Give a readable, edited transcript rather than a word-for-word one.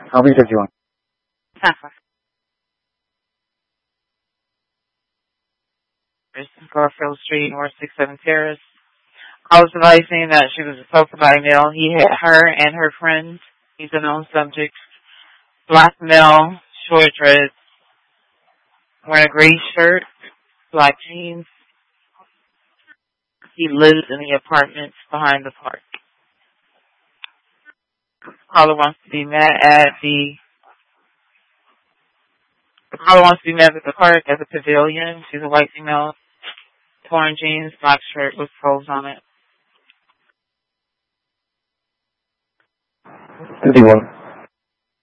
I'll be 51. Garfield Street, North 67 Terrace. I was advising that she was assaulted by a male. He hit her and her friend. He's a known subject. Black male, short dreads, wearing a gray shirt, black jeans. He lives in the apartment behind the park. Caller wants to be met at the park at the pavilion. She's a white female, torn jeans, black shirt with folds on it. 51.